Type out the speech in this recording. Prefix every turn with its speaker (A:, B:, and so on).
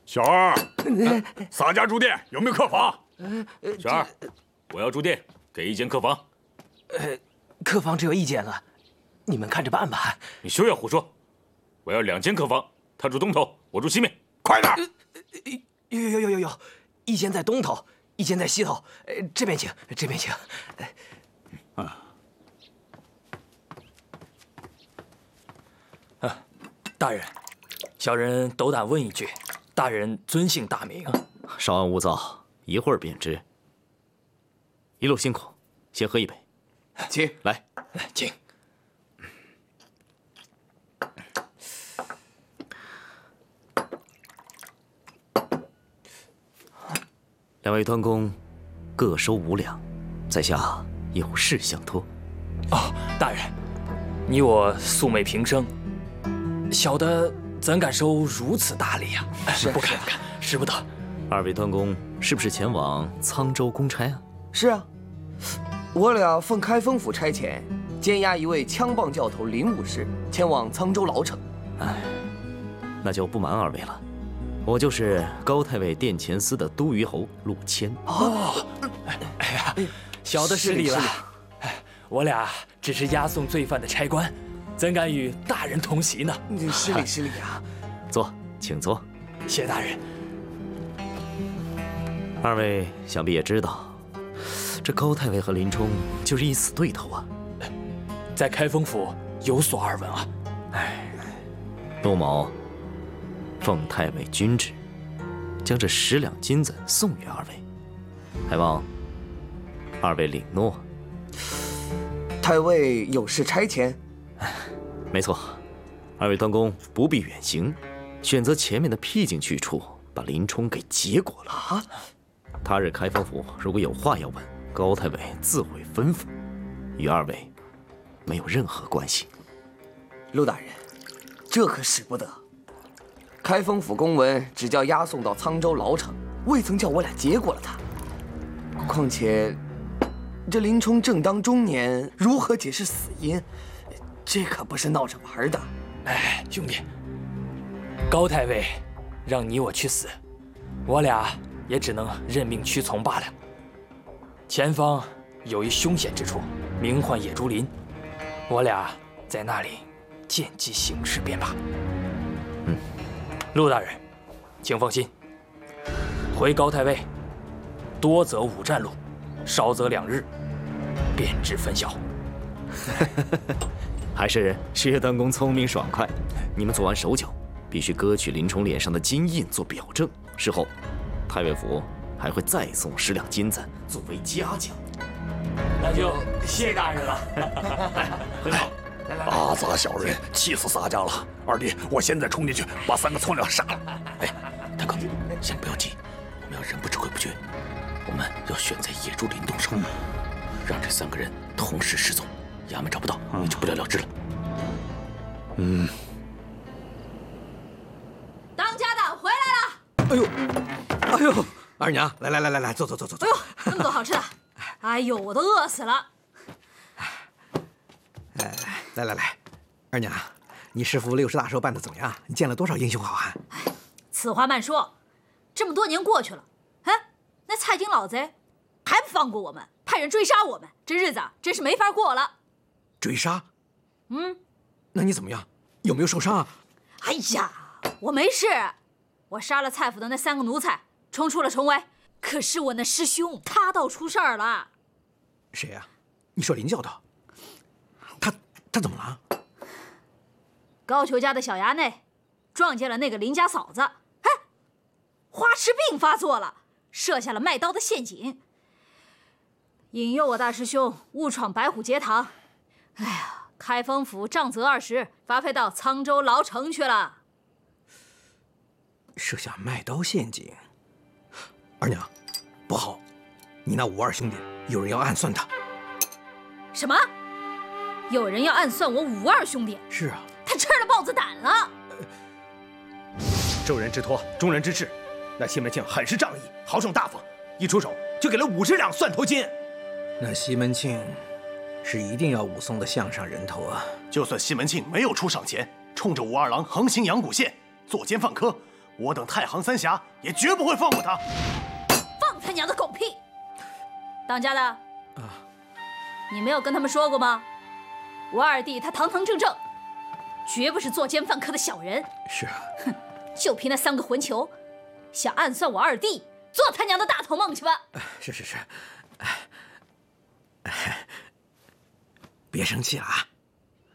A: 小二，洒家住店有没有客房？小二，我要住店，给1间客房。
B: 客房只有1间了，你们看着办吧。
A: 你休要胡说！我要2间客房，他住东头，我住西面，快点！
B: 有，1间在东头，1间在西头。这边请，这边请。大人，小人斗胆问一句，大人尊姓大名？
C: 稍安勿躁，一会儿便知。一路辛苦，先喝一杯。
B: 请
C: 来，
B: 请。
C: 2位端公各收5两，在下有事相托。
B: 哦，大人，你我素昧平生，小的怎敢收如此大礼呀？不敢，使不得。
C: 2位端公是不是前往沧州公差啊？
D: 是啊，我俩奉开封府差遣，监押一位枪棒教头林武士，前往沧州牢城。
C: 那就不瞒2位了，我就是高太尉殿前司的都虞侯陆谦。
B: 哎呀，小的失礼了。我俩只是押送罪犯的差官，怎敢与大人同席呢？
D: 失礼啊！
C: 坐，请坐。
B: 谢大人。
C: 2位想必也知道，这高太尉和林冲就是一死对头啊。
B: 在开封府有所耳闻啊。
C: 陆某奉太尉君旨，将这10两金子送与2位，还望2位领诺。
D: 太尉有事差遣？
C: 没错，2位端公不必远行，选择前面的僻静去处，把林冲给结果了啊！ 他日开封府如果有话要问，高太尉自会吩咐，与2位没有任何关系。
D: 陆大人，这可使不得。开封府公文只叫押送到沧州牢城，未曾叫我俩结果了他。况且，这林冲正当中年，如何解释死因？这可不是闹着玩的。
B: 哎，兄弟，高太尉让你我去死，我俩 也只能认命屈从罢了。前方有一凶险之处，名唤野猪林，我俩在那里见机行事便罢。陆大人，请放心，回高太尉，多则5站路，少则2日，便知分晓。
C: 还是薛端公聪明爽快。你们做完手脚，必须割取林冲脸上的金印做表证，事后 太尉府还会再送10两金子作为嘉奖，
B: 那就谢大人了。
C: 很好。
A: 大杂小人，气死洒家了！二弟，我现在冲进去把3个村长杀了。
E: 哎，大哥，先不要急，我们要人不知鬼不觉，我们要选在野猪林动手，让这3个人同时失踪，衙门找不到，也就不了了之了。
F: 当家的回来了！
G: 哎呦，二娘，来，坐。
F: 哎呦，那么多好吃的！哎呦，我都饿死了。
G: 来，二娘，你师父60大寿办得怎么样？你见了多少英雄好汉？
F: 此话慢说，这么多年过去了，那蔡京老贼还不放过我们，派人追杀我们，这日子真是没法过了。
G: 追杀？那你怎么样？有没有受伤啊？
F: 哎呀，我没事，我杀了蔡府的那3个奴才，冲出了重围。可是我那师兄他倒出事儿了。
G: 谁呀？你说林教头？他怎么了？
F: 高俅家的小衙内撞见了那个林家嫂子，花痴病发作了，设下了卖刀的陷阱，引诱我大师兄误闯白虎节堂。哎呀，开封府杖责20，发配到沧州牢城去了。
G: 设下卖刀陷阱，二娘，不好，你那52兄弟有人要暗算他。
F: 什么？有人要暗算我52兄弟？
G: 是啊，
F: 他吃了豹子胆了。
H: 众人之托，众人之事。那西门庆很是仗义，豪爽大方，一出手就给了50两蒜头金。
G: 那西门庆是一定要武松的项上人头啊！
H: 就算西门庆没有出赏钱，冲着武二郎横行阳谷县，作奸犯科， 我等太行三峡也绝不会放过他。
F: 放他娘的狗屁！当家的，你没有跟他们说过吗？我二弟他堂堂正正，绝不是作奸犯科的小人。
G: 是啊，
F: 哼，就凭那3个混球，想暗算我二弟，做他娘的大头梦去吧！
G: 是，别生气了啊！